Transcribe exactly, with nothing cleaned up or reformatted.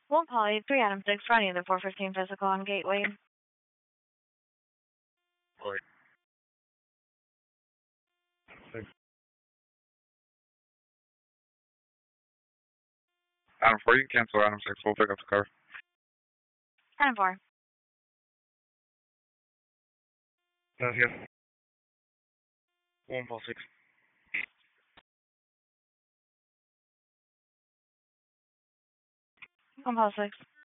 One Poly, three Adam six, running the four fifteen physical on Gateway. Right. Six. Adam four, you can cancel Adam six. We'll pick up the car. Adam four. Gracias. One Paul six. One Poly six.